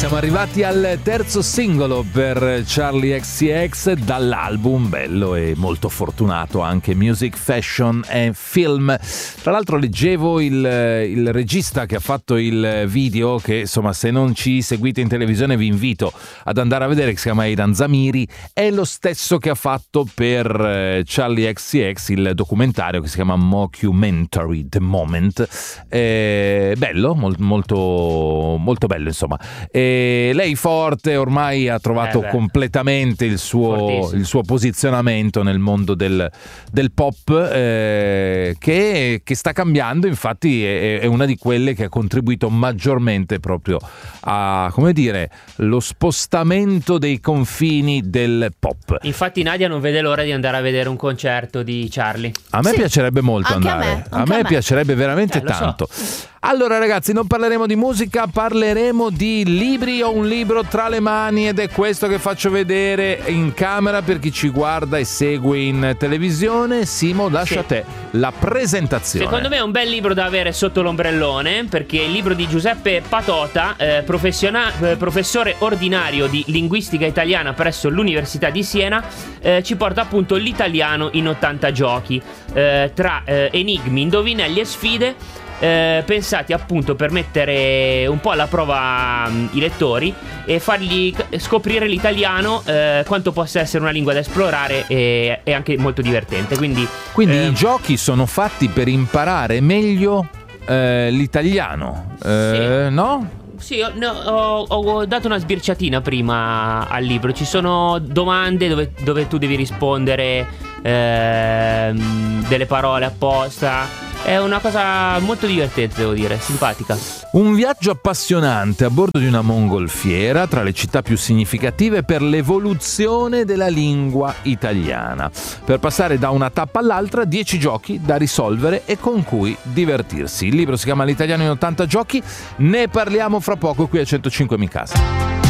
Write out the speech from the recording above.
Siamo arrivati al terzo singolo per Charli XCX dall'album bello e molto fortunato anche Music, Fashion and Film. Tra l'altro leggevo il regista che ha fatto il video, che insomma se non ci seguite in televisione vi invito ad andare a vedere, che si chiama Aidan Zamiri, è lo stesso che ha fatto per Charli XCX il documentario che si chiama Mockumentary The Moment. Bello, molto, molto bello insomma. Lei forte, ormai ha trovato completamente il suo posizionamento nel mondo del pop, che sta cambiando. Infatti è una di quelle che ha contribuito maggiormente proprio a, come dire, lo spostamento dei confini del pop. Infatti Nadia non vede l'ora di andare a vedere un concerto di Charli. A me piacerebbe molto andare, a me piacerebbe veramente tanto. Allora ragazzi, non parleremo di musica, parleremo di libri. Ho un libro tra le mani ed è questo che faccio vedere in camera per chi ci guarda e segue in televisione. Simo, lascia a te la presentazione. Secondo me è un bel libro da avere sotto l'ombrellone, perché è il libro di Giuseppe Patota, professore ordinario di linguistica italiana presso l'Università di Siena. Ci porta appunto l'italiano in 80 giochi, tra enigmi, indovinelli e sfide, pensati appunto per mettere un po' alla prova i lettori e fargli scoprire l'italiano, quanto possa essere una lingua da esplorare e anche molto divertente. Quindi i giochi sono fatti per imparare meglio l'italiano, no? Sì, ho dato una sbirciatina prima al libro. Ci sono domande dove tu devi rispondere delle parole apposta. È una cosa molto divertente, devo dire, simpatica. Un viaggio appassionante a bordo di una mongolfiera tra le città più significative per l'evoluzione della lingua italiana. Per passare da una tappa all'altra, 10 giochi da risolvere e con cui divertirsi. Il libro si chiama L'italiano in 80 giochi, ne parliamo fra poco qui a 105 Mi Casa.